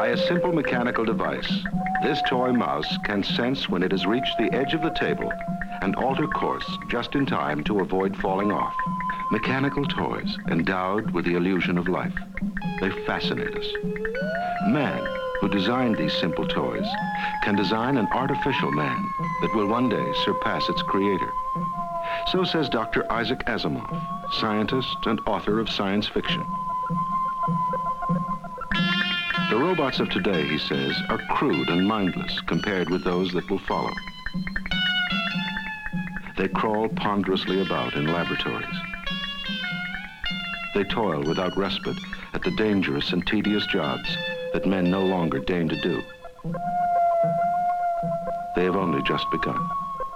By a simple mechanical device, this toy mouse can sense when it has reached the edge of the table and alter course just in time to avoid falling off. Mechanical toys endowed with the illusion of life. They fascinate us. Man, who designed these simple toys, can design an artificial man that will one day surpass its creator. So says Dr. Isaac Asimov, scientist and author of science fiction. The robots of today, he says, are crude and mindless compared with those that will follow. They crawl ponderously about in laboratories. They toil without respite at the dangerous and tedious jobs that men no longer deign to do. They have only just begun.